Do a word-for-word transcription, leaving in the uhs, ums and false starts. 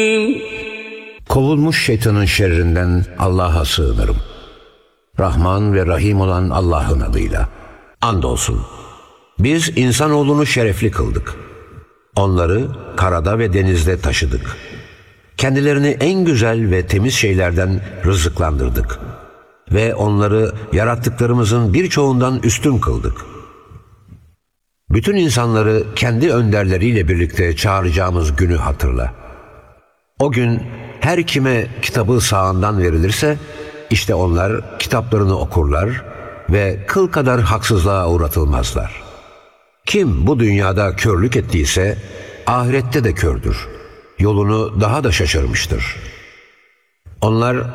Kovulmuş şeytanın şerrinden Allah'a sığınırım. Rahman ve Rahim olan Allah'ın adıyla. Andolsun, biz insanoğlunu şerefli kıldık. Onları karada ve denizde taşıdık. Kendilerini en güzel ve temiz şeylerden rızıklandırdık. Ve onları yarattıklarımızın birçoğundan üstün kıldık. Bütün insanları kendi önderleriyle birlikte çağıracağımız günü hatırla. O gün her kime kitabı sağından verilirse, işte onlar kitaplarını okurlar ve kıl kadar haksızlığa uğratılmazlar. Kim bu dünyada körlük ettiyse, ahirette de kördür. Yolunu daha da şaşırmıştır. Onlar